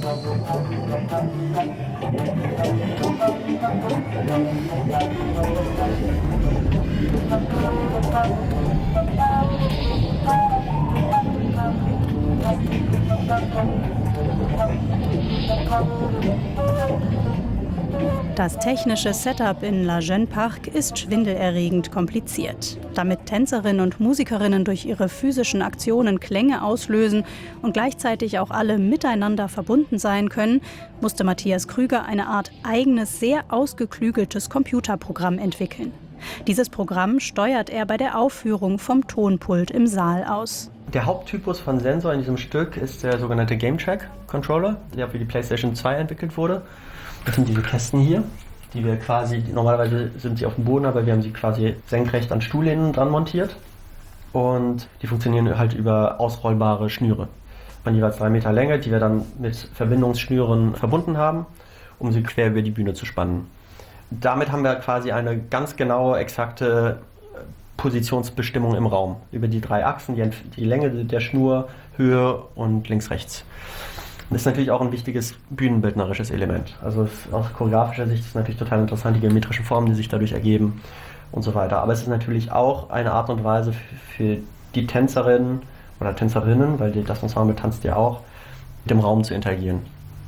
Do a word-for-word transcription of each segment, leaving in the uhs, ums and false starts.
Das technische Setup in La Jeune Parc ist schwindelerregend kompliziert. Damit Tänzerinnen und Musikerinnen durch ihre physischen Aktionen Klänge auslösen und gleichzeitig auch alle miteinander verbunden sein können, musste Matthias Krüger eine Art eigenes, sehr ausgeklügeltes Computerprogramm entwickeln. Dieses Programm steuert er bei der Aufführung vom Tonpult im Saal aus. Der Haupttypus von Sensor in diesem Stück ist der sogenannte Game Track Controller, der für die PlayStation zwei entwickelt wurde. Das sind diese Kästen hier, die wir quasi, normalerweise sind sie auf dem Boden, aber wir haben sie quasi senkrecht an Stuhllehnen dran montiert. Und die funktionieren halt über ausrollbare Schnüre von jeweils drei Meter Länge, die wir dann mit Verbindungsschnüren verbunden haben, um sie quer über die Bühne zu spannen. Damit haben wir quasi eine ganz genaue, exakte Positionsbestimmung im Raum. Über die drei Achsen, die, die Länge der Schnur, Höhe und links-rechts. Das ist natürlich auch ein wichtiges bühnenbildnerisches Element. Also aus choreografischer Sicht ist es natürlich total interessant, die geometrischen Formen, die sich dadurch ergeben und so weiter. Aber es ist natürlich auch eine Art und Weise für die Tänzerinnen oder Tänzerinnen, weil das Ensemble tanzt ja auch, mit dem Raum zu interagieren.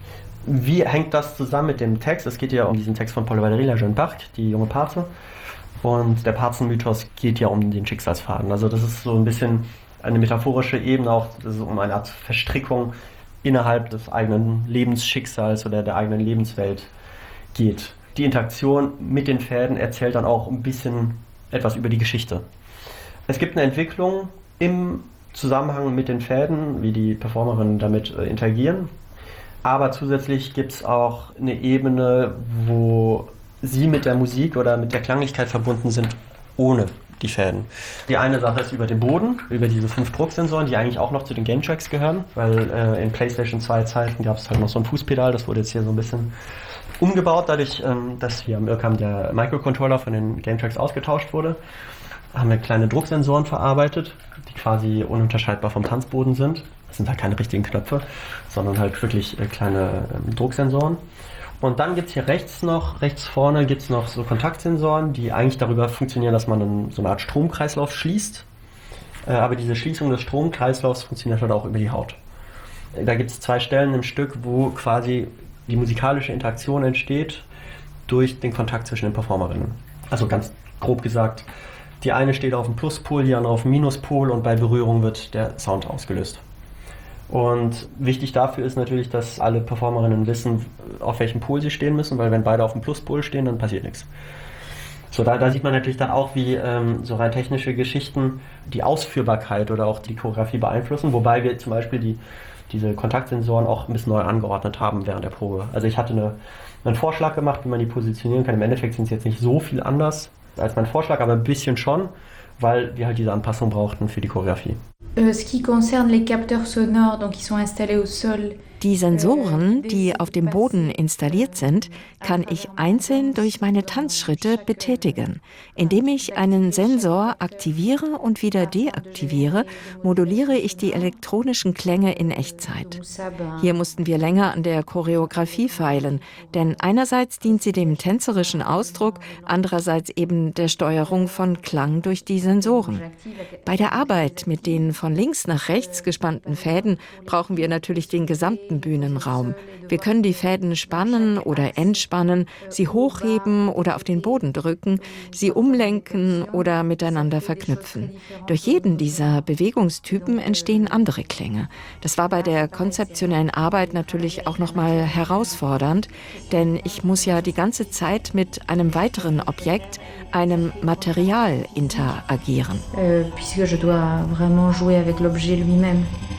Wie hängt das zusammen mit dem Text? Es geht ja um diesen Text von Paul Valéry, La Jeune Parc, die junge Parze. Und der Parzenmythos geht ja um den Schicksalsfaden. Also das ist so ein bisschen eine metaphorische Ebene, auch das ist um eine Art Verstrickung innerhalb des eigenen Lebensschicksals oder der eigenen Lebenswelt geht. Die Interaktion mit den Fäden erzählt dann auch ein bisschen etwas über die Geschichte. Es gibt eine Entwicklung im Zusammenhang mit den Fäden, wie die Performerinnen damit äh, interagieren, aber zusätzlich gibt es auch eine Ebene, wo sie mit der Musik oder mit der Klanglichkeit verbunden sind, ohne die Fäden. Die eine Sache ist über den Boden, über diese fünf Drucksensoren, die eigentlich auch noch zu den Game Tracks gehören, weil äh, in PlayStation zwei Zeiten gab es halt noch so ein Fußpedal, das wurde jetzt hier so ein bisschen umgebaut, dadurch, ähm, dass hier am Irkam der Microcontroller von den Game Tracks ausgetauscht wurde, haben wir kleine Drucksensoren verarbeitet, die quasi ununterscheidbar vom Tanzboden sind. Das sind halt keine richtigen Knöpfe, sondern halt wirklich äh, kleine ähm, Drucksensoren. Und dann gibt es hier rechts noch, rechts vorne gibt es noch so Kontaktsensoren, die eigentlich darüber funktionieren, dass man einen, so eine Art Stromkreislauf schließt. Äh, aber diese Schließung des Stromkreislaufs funktioniert halt auch über die Haut. Äh, da gibt es zwei Stellen im Stück, wo quasi die musikalische Interaktion entsteht durch den Kontakt zwischen den Performerinnen. Also ganz grob gesagt, die eine steht auf dem Pluspol, die andere auf dem Minuspol und bei Berührung wird der Sound ausgelöst. Und wichtig dafür ist natürlich, dass alle Performerinnen wissen, auf welchem Pol sie stehen müssen, weil wenn beide auf dem Pluspol stehen, dann passiert nichts. So, da, da sieht man natürlich dann auch, wie ähm, so rein technische Geschichten die Ausführbarkeit oder auch die Choreografie beeinflussen, wobei wir zum Beispiel die, diese Kontaktsensoren auch ein bisschen neu angeordnet haben während der Probe. Also ich hatte eine, einen Vorschlag gemacht, wie man die positionieren kann. Im Endeffekt sind es jetzt nicht so viel anders als mein Vorschlag, aber ein bisschen schon, weil wir halt diese Anpassung brauchten für die Choreografie. Euh, ce qui concerne les capteurs sonores, donc qui sont installés au sol. Die Sensoren, die auf dem Boden installiert sind, kann ich einzeln durch meine Tanzschritte betätigen. Indem ich einen Sensor aktiviere und wieder deaktiviere, moduliere ich die elektronischen Klänge in Echtzeit. Hier mussten wir länger an der Choreografie feilen, denn einerseits dient sie dem tänzerischen Ausdruck, andererseits eben der Steuerung von Klang durch die Sensoren. Bei der Arbeit mit den von links nach rechts gespannten Fäden brauchen wir natürlich den gesamten Bühnenraum. Wir können die Fäden spannen oder entspannen, sie hochheben oder auf den Boden drücken, sie umlenken oder miteinander verknüpfen. Durch jeden dieser Bewegungstypen entstehen andere Klänge. Das war bei der konzeptionellen Arbeit natürlich auch nochmal herausfordernd, denn ich muss ja die ganze Zeit mit einem weiteren Objekt, einem Material interagieren. Euh, puisque je dois vraiment jouer avec l'objet lui-même.